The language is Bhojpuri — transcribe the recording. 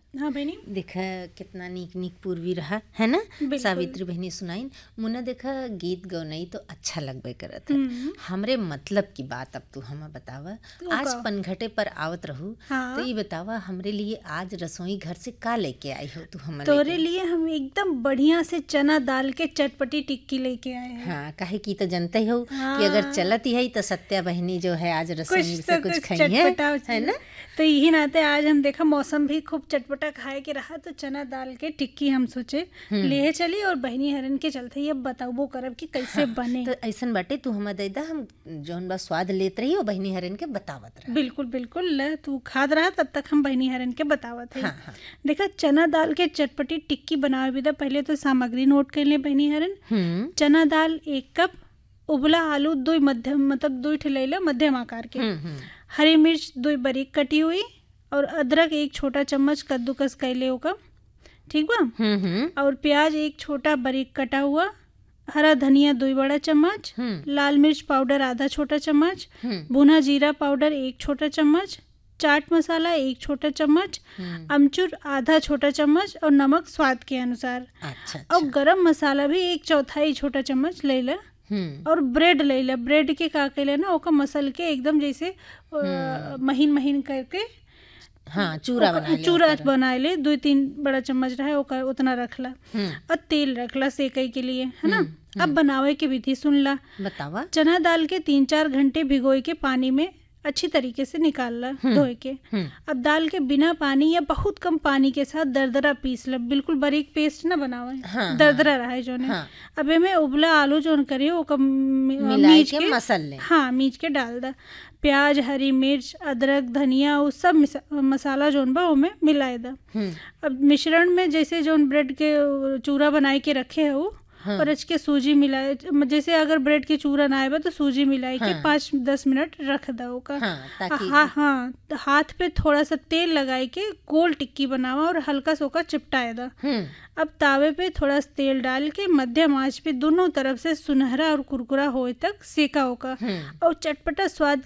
हाँ बहनी, देखा कितना नीक नीक पूर्वी रहा है ना। बिल्कुल। सावित्री बहनी सुनाइन मुन्ना, देखा गीत गौनई तो अच्छा लगबे करत है। हमरे मतलब की बात अब तू हमें बतावा। तो आज का? पनघटे पर आवत रहू हाँ। तो ये बतावा हमरे लिए आज रसोई घर से का लेके आई हो तू हमन तोरे लिए हम एकदम बढ़िया से चना दाल के चटपटी टिक्की लेके आए हैं। हाँ, काहे की तो जनते हो हाँ। कि अगर चलत ही है तो सत्या बहनी जो है आज रसोई कुछ से तो कुछ कुछ खाई है चटपटा ना। तो यही नाते आज हम देखा मौसम भी खूब चटपटा खाए के रहा, तो चना दाल के टिक्की हम सोचे ले चली और बहनी हरन के चलते ही अब बताबो करब कि कैसे बने। तो ऐसन बाटे तू हमें दे दा, हम जौन बा स्वाद लेत रही और बहनी हरन के बतावत रहा। बिल्कुल बिल्कुल, ले तू खाद रहा तब तक हम बहनी हरन के बतावत है। हाँ, हाँ। देखा चना दाल के चटपटी टिक्की बनावे भी था। पहले तो सामग्री नोट कर ले बहनी हरन। चना दाल 1 कप, उबला आलू 2 मध्यम मतलब 2 ठेला मध्यम आकार के, हरी मिर्च 2 बारीक कटी हुई और अदरक 1 छोटा चम्मच कद्दूकस कैले होगा, ठीक बा। और प्याज 1 छोटा बारीक कटा हुआ, हरा धनिया 2 बड़ा चम्मच, लाल मिर्च पाउडर आधा छोटा चम्मच, भुना जीरा पाउडर 1 छोटा चम्मच, चाट मसाला 1 छोटा चम्मच, अमचूर आधा छोटा चम्मच और नमक स्वाद के अनुसार। अच्छा। और गरम मसाला भी 1/4 छोटा चम्मच ले ला। और ब्रेड ले ला। ब्रेड के का कैले ना ओका मसल के एकदम जैसे महीन महीन करके, हाँ, चूरा बना ले 2-3 बड़ा चम्मच रहे ओका उतना रखला। और तेल रखला सेकई के लिए, है ना। अब बनावे के विधि सुन ला। बतावा। चना दाल के 3-4 घंटे भिगोए के पानी में अच्छी तरीके से निकाल ला धोए के। अब दाल के बिना पानी या बहुत कम पानी के साथ दरदरा पीस ला, बिल्कुल बारीक पेस्ट ना बनावे। दरदरा रहे जो ने। अब में उबला आलू जोन करिए ओका मीच के मसल ले। हाँ, मीच के डाल दा। प्याज, हरी मिर्च, अदरक, धनिया वो सब मसाला जोन बा ओमे मिलाए दा। अब मिश्रण में जैसे जोन ब्रेड के चूरा बनाए के रखे है वो, और के सूजी मिलाए, जैसे अगर ब्रेड के चूरा ना आए तो सूजी मिलाई के 5-10 मिनट रख दो का। हाँ, हाथ पे थोड़ा सा तेल लगाए के गोल टिक्की बनावा और हल्का सा ओका चिपटाए दा। अब तावे पे थोड़ा सा तेल डाल के मध्यम आंच पे दोनों तरफ से सुनहरा और कुरकुरा होए तक सेका होगा। और चटपटा स्वाद